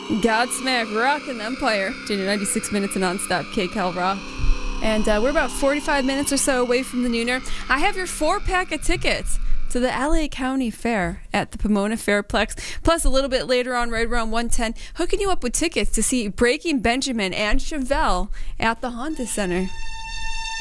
Godsmack Rock and Empire. 96 minutes of nonstop KCal Rock. And we're about 45 minutes or so away from the nooner. I have your 4-pack of tickets to the LA County Fair at the Pomona Fairplex. Plus, a little bit later on, right around 1:10, hooking you up with tickets to see Breaking Benjamin and Chevelle at the Honda Center.